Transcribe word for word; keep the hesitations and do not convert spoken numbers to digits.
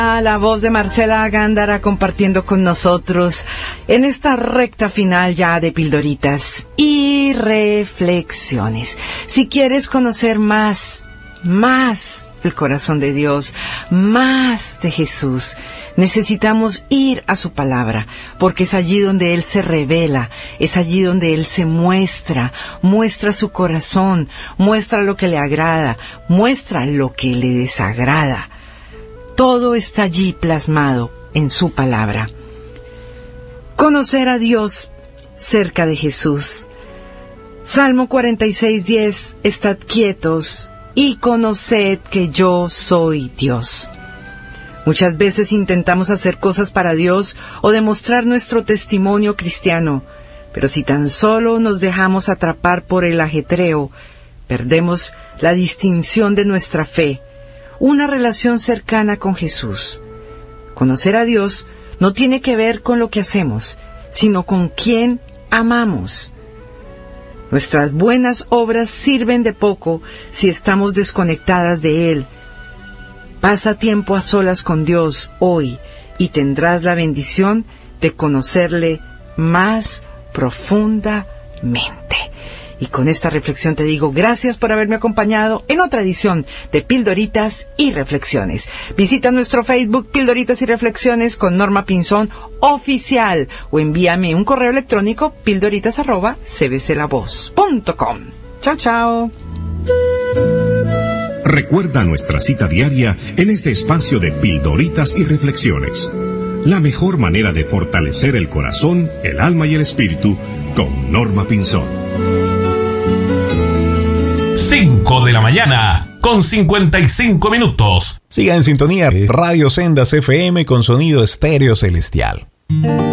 La voz de Marcela Gándara compartiendo con nosotros en esta recta final ya de Pildoritas y Reflexiones. Si quieres conocer más, más del corazón de Dios, más de Jesús, necesitamos ir a su palabra, porque es allí donde Él se revela, es allí donde Él se muestra, muestra su corazón, muestra lo que le agrada, muestra lo que le desagrada. Todo está allí plasmado en su palabra. Conocer a Dios cerca de Jesús. Salmo cuarenta y seis, diez. Estad quietos y conoced que yo soy Dios. Muchas veces intentamos hacer cosas para Dios o demostrar nuestro testimonio cristiano, pero si tan solo nos dejamos atrapar por el ajetreo, perdemos la distinción de nuestra fe, una relación cercana con Jesús. Conocer a Dios no tiene que ver con lo que hacemos, sino con quién amamos. Nuestras buenas obras sirven de poco si estamos desconectadas de Él. Pasa tiempo a solas con Dios hoy y tendrás la bendición de conocerle más profundamente. Y con esta reflexión te digo gracias por haberme acompañado en otra edición de Pildoritas y Reflexiones. Visita nuestro Facebook Pildoritas y Reflexiones con Norma Pinzón Oficial o envíame un correo electrónico pildoritas arroba c b c la voz punto com. Chao, chao. Recuerda nuestra cita diaria en este espacio de Pildoritas y Reflexiones. La mejor manera de fortalecer el corazón, el alma y el espíritu con Norma Pinzón. cinco de la mañana, con cincuenta y cinco minutos. Siga en sintonía de Radio Sendas F M con sonido estéreo celestial.